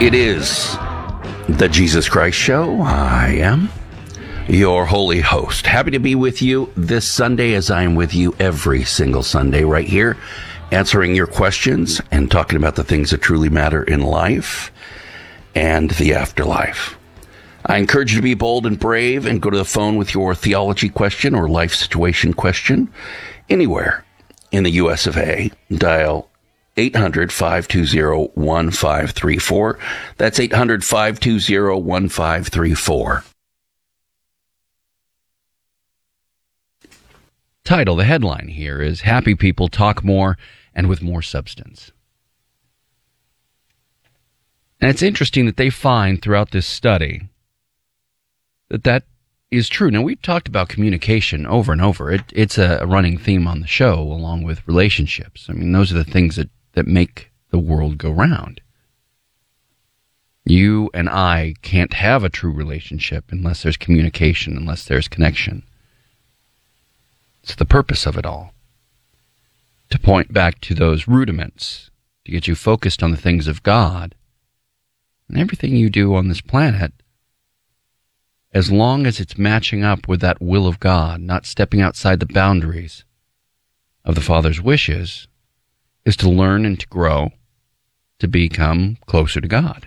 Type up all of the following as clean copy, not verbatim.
It is the Jesus Christ Show. I am your holy host. Happy to be with you this Sunday, as I am with you every single Sunday right here, answering your questions and talking about the things that truly matter in life and the afterlife. I encourage you to be bold and brave and go to the phone with your theology question or life situation question anywhere in the US of A. Dial 800-520-1534. That's 800-520-1534. Title, the headline here is Happy People Talk More and with More Substance. And it's interesting that they find throughout this study that is true. Now, we've talked about communication over and over. It's a running theme on the show, along with relationships. I mean, those are the things that make the world go round. You and I can't have a true relationship unless there's communication, unless there's connection. It's the purpose of it all. To point back to those rudiments, to get you focused on the things of God. And everything you do on this planet, as long as it's matching up with that will of God, not stepping outside the boundaries of the Father's wishes, is to learn and to grow, to become closer to God.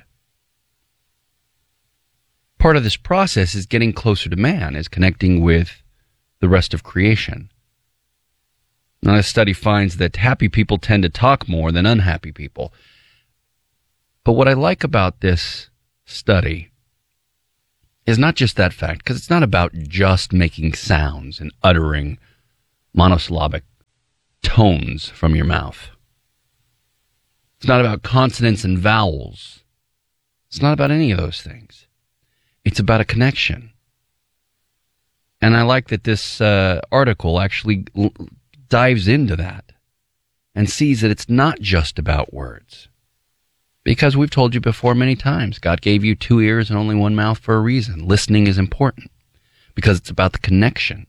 Part of this process is getting closer to man, is connecting with the rest of creation. Now, this study finds that happy people tend to talk more than unhappy people. But what I like about this study is not just that fact, because it's not about just making sounds and uttering monosyllabic tones from your mouth. It's not about consonants and vowels. It's not about any of those things. It's about a connection. And I like that this article actually dives into that and sees that it's not just about words. Because we've told you before many times, God gave you 2 ears and only 1 mouth for a reason. Listening is important because it's about the connection.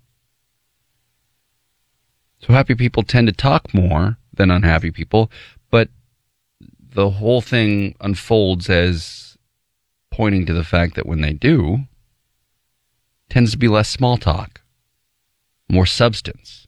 So happy people tend to talk more than unhappy people, but the whole thing unfolds as pointing to the fact that when they do, tends to be less small talk, more substance.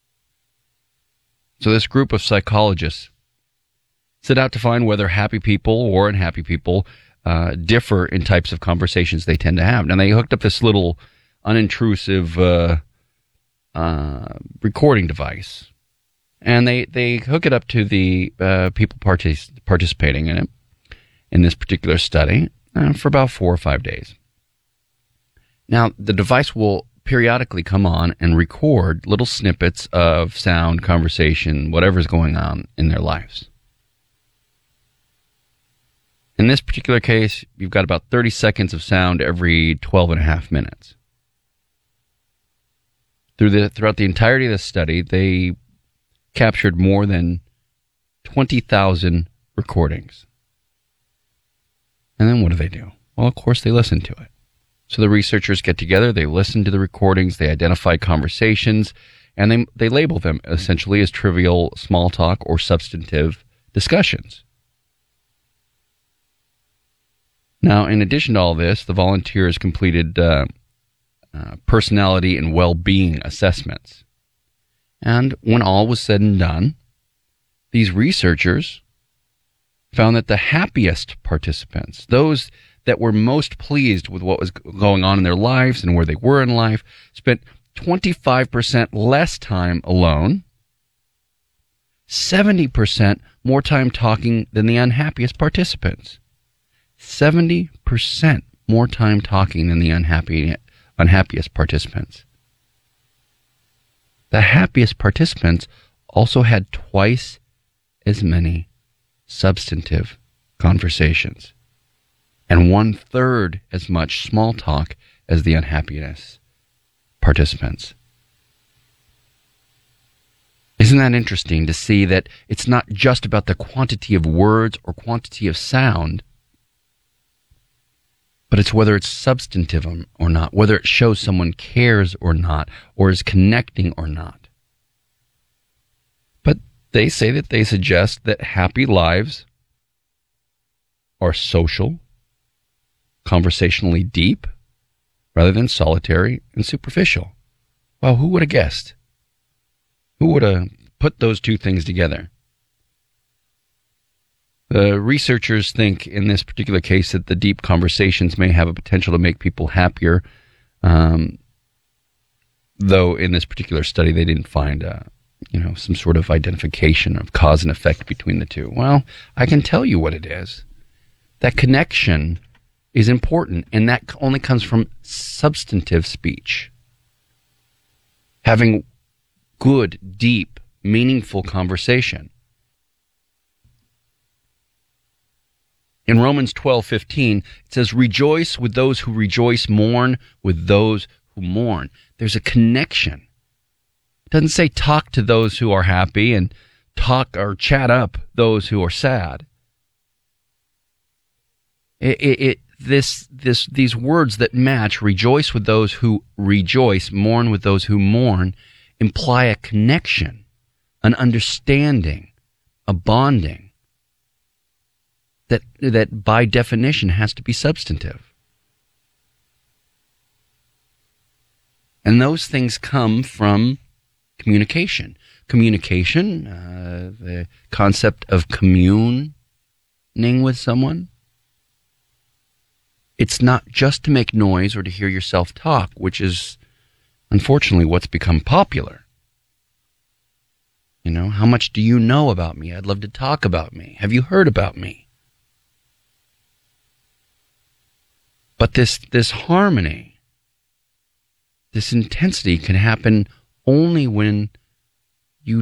So this group of psychologists set out to find whether happy people or unhappy people differ in types of conversations they tend to have. Now, they hooked up this little unintrusive recording device, and they hook it up to the people participating in it, in this particular study, for about 4 or 5 days. Now, the device will periodically come on and record little snippets of sound, conversation, whatever's going on in their lives. In this particular case, you've got about 30 seconds of sound every 12 and a half minutes. Throughout the entirety of the study, they captured more than 20,000 recordings. And then what do? Well, of course, they listen to it. So the researchers get together, they listen to the recordings, they identify conversations, and they label them essentially as trivial small talk or substantive discussions. Now, in addition to all this, the volunteers completed personality and well-being assessments. And when all was said and done, these researchers found that the happiest participants, those that were most pleased with what was going on in their lives and where they were in life, spent 25% less time alone, 70% more time talking than the unhappiest participants. 70% more time talking than the unhappiest participants. The happiest participants also had twice as many substantive conversations and 1/3 as much small talk as the unhappiness participants. Isn't that interesting to see that it's not just about the quantity of words or quantity of sound, but it's whether it's substantive or not, whether it shows someone cares or not, or is connecting or not. But they say that they suggest that happy lives are social, conversationally deep, rather than solitary and superficial. Wow, who would have guessed? Who would have put those two things together? The researchers think in this particular case that the deep conversations may have a potential to make people happier, though in this particular study they didn't find some sort of identification of cause and effect between the two. Well, I can tell you what it is. That connection is important, and that only comes from substantive speech. Having good, deep, meaningful conversation. In Romans 12:15, it says, "Rejoice with those who rejoice, mourn with those who mourn." There's a connection. It doesn't say talk to those who are happy and talk or chat up those who are sad. These words that match, rejoice with those who rejoice, mourn with those who mourn, imply a connection, an understanding, a bonding that by definition has to be substantive. And those things come from communication. Communication, the concept of communing with someone. It's not just to make noise or to hear yourself talk, which is unfortunately what's become popular. How much do you know about me? I'd love to talk about me. Have you heard about me? But this harmony, this intensity can happen only when